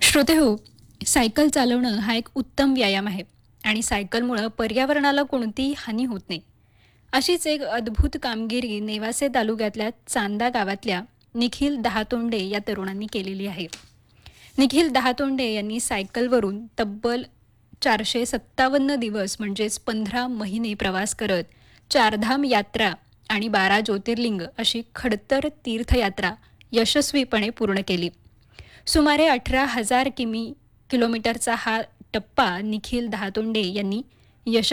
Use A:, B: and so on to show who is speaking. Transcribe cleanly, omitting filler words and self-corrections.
A: श्रोतेहो, cycle चालवणं हा एक उत्तम व्यायाम आहे आणि सायकलमुळं पर्यावरणाला कोणतीही हानी होत नाही. अशीच एक अद्भुत कामगिरी नेवासे तालुक्यातल्या चांदा गावातल्या निखिल दहातोंडे या तरुणांनी केलेली आहे. निखिल दहातोंडे यांनी सायकलवरून तब्बल 457 दिवस म्हणजेच 15 महिने प्रवास करत चारधाम यात्रा आणि 12 ज्योतिर्लिंग अशी खडतर तीर्थयात्रा यशस्वीपणे पूर्ण केली. सुमारे 18,000 किलोमीटरचा हा टप्पा निखिल दहातोंडे यांनी यश